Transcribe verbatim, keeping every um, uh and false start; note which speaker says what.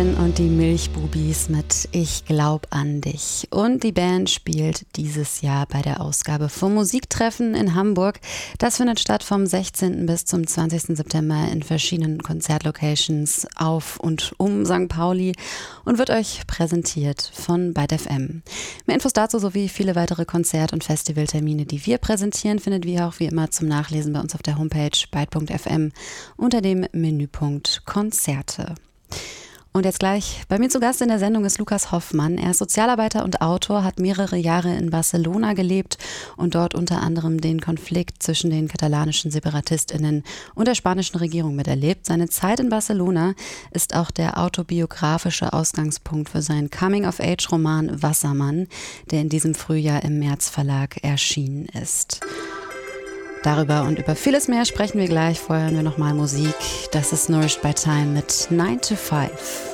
Speaker 1: Und die Milchbubis mit Ich glaub an dich. Und die Band spielt dieses Jahr bei der Ausgabe vom Musiktreffen in Hamburg. Das findet statt vom sechzehnten bis zum zwanzigsten September in verschiedenen Konzertlocations auf und um Sankt Pauli und wird euch präsentiert von Byte F M. Mehr Infos dazu sowie viele weitere Konzert- und Festivaltermine, die wir präsentieren, findet ihr auch wie immer zum Nachlesen bei uns auf der Homepage byte punkt f m unter dem Menüpunkt Konzerte. Und jetzt gleich, bei mir zu Gast in der Sendung ist Lukas Hoffmann. Er ist Sozialarbeiter und Autor, hat mehrere Jahre in Barcelona gelebt und dort unter anderem den Konflikt zwischen den katalanischen SeparatistInnen und der spanischen Regierung miterlebt. Seine Zeit in Barcelona ist auch der autobiografische Ausgangspunkt für seinen Coming-of-Age-Roman Wassermann, der in diesem Frühjahr im März Verlag erschienen ist. Darüber und über vieles mehr sprechen wir gleich. Vorher hören wir nochmal Musik. Das ist Nourished by Time mit nine to five.